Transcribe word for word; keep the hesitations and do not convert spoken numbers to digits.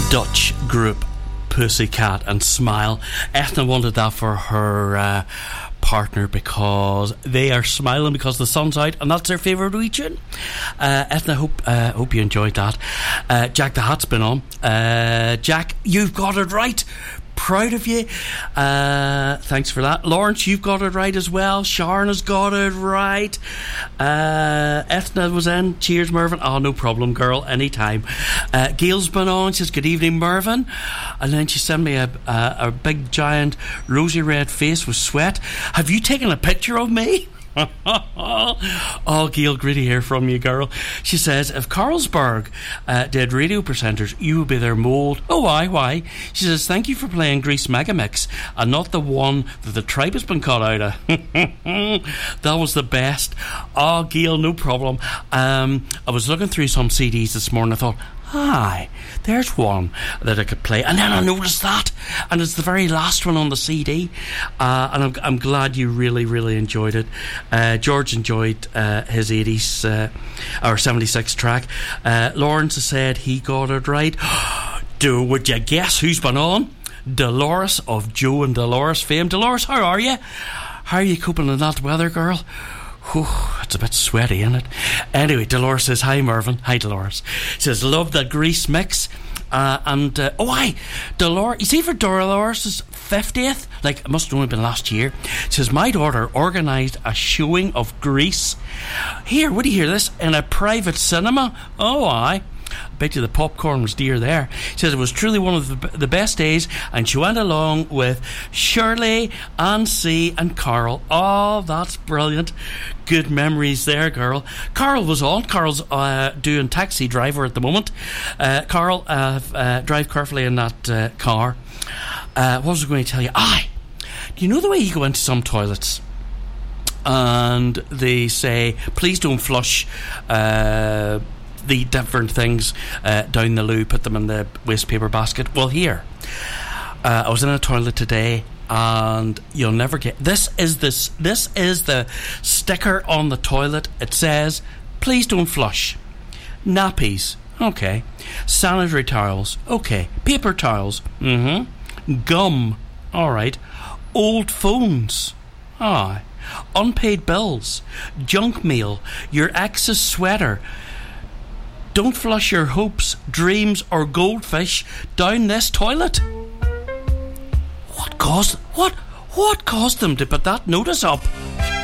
Dutch group Pussycat and Smile. Ethna wanted that for her uh, partner because they are smiling because the sun's out, and that's their favourite wee tune. Uh, Ethna, hope uh, hope you enjoyed that. Uh, Jack the Hat's been on. Uh, Jack, you've got it right. Proud of you. Uh, thanks for that. Lawrence, you've got it right as well. Sharon has got it right. Uh, Ethna was in. Cheers, Mervyn. Oh, no problem, girl. Anytime. Uh, Gail's been on. She says, good evening, Mervyn. And then she sent me a, a, a big, giant, rosy red face with sweat. Have you taken a picture of me? Oh, Gail, great to hear from you, girl. She says, if Carlsberg uh, did radio presenters, you would be their mould. Oh, why, why? She says, thank you for playing Grease Megamix and not the one that the tribe has been cut out of. That was the best. Oh, Gail, no problem. Um, I was looking through some C Ds this morning. I thought, hi, there's one that I could play, and then I noticed that, and it's the very last one on the C D, uh, and I'm, I'm glad you really, really enjoyed it. Uh, George enjoyed uh, his eighties uh, or seventy-six track. Uh, Lawrence has said he got it right. Do would you guess who's been on? Dolores of Joe and Dolores fame. Dolores, how are you? How are you coping in that weather, girl? Whew, it's a bit sweaty, isn't it? Anyway, Dolores says, hi, Mervyn. Hi, Dolores. She says, love the Grease mix. Uh, and, uh, oh, hi, Dolores. You see, for Dolores' fiftieth, like, it must have only been last year, she says, my daughter organised a showing of Grease. Here, would you hear this? In a private cinema? Oh, aye. I bet you the popcorn was dear there. She says it was truly one of the, the best days, and she went along with Shirley, Ann-C and Carl. Oh, that's brilliant. Good memories there, girl. Carl was on. Carl's uh, doing taxi driver at the moment. Uh, Carl, uh, uh, drive carefully in that uh, car. Uh, what was I going to tell you? Aye, do you know the way you go into some toilets and they say, please don't flush uh the different things uh, down the loo, put them in the waste paper basket? Well, here, uh, I was in a toilet today, and you'll never get this. Is this this is the sticker on the toilet? It says, "Please don't flush." Nappies, okay. Sanitary towels, okay. Paper towels, mm-hmm. Gum, all right. Old phones, aye. Unpaid bills, junk mail, your ex's sweater. Don't flush your hopes, dreams or goldfish down this toilet. What caused what what caused them to put that notice up?